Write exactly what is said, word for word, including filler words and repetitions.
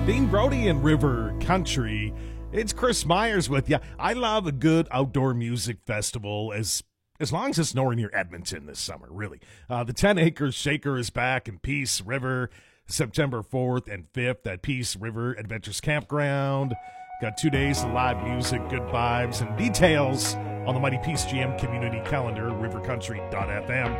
Dean Brody and River Country. It's Chris Myers with you. I love a good outdoor music festival as as long as it's nowhere near Edmonton this summer, really. Uh, the ten Acres Shaker is back in Peace River, September fourth and fifth at Peace River Adventures Campground. Got two days of live music, good vibes, and details on the Mighty Peace G M community calendar, river country dot f m.